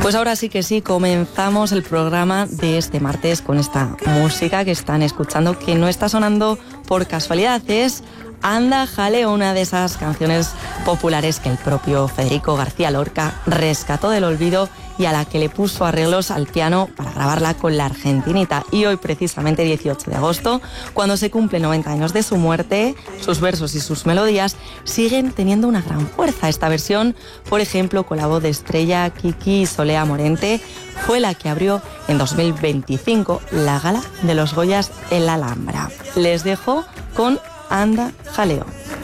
Pues ahora sí que sí, comenzamos el programa de este martes con esta música que están escuchando, que no está sonando por casualidad, es Anda Jaleo, una de esas canciones populares que el propio Federico García Lorca rescató del olvido y a la que le puso arreglos al piano para grabarla con la Argentinita. Y hoy, precisamente 18 de agosto, cuando se cumplen 90 años de su muerte, sus versos y sus melodías siguen teniendo una gran fuerza. Esta versión, por ejemplo, con la voz de Estrella, Kiki y Solea Morente, fue la que abrió en 2025 la gala de los Goyas en la Alhambra. Les dejo con Anda Jaleo.